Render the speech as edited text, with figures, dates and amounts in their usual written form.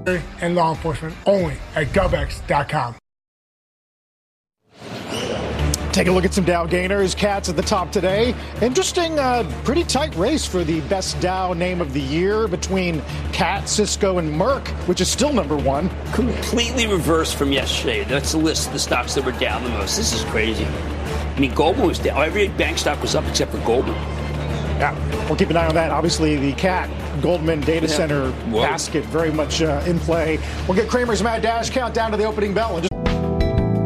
and law enforcement only at govx.com. Take a look at some Dow gainers. Cats at the top today. Interesting, pretty tight race for the best Dow name of the year between Cat, Cisco, and Merck, which is still number one. Completely reversed from yesterday. That's the list of the stocks that were down the most. This is crazy. I mean, Goldman was down. Every bank stock was up except for Goldman. Yeah, we'll keep an eye on that. Obviously, the Cat Goldman data center basket very much in play. We'll get Cramer's Mad Dash countdown to the opening bell.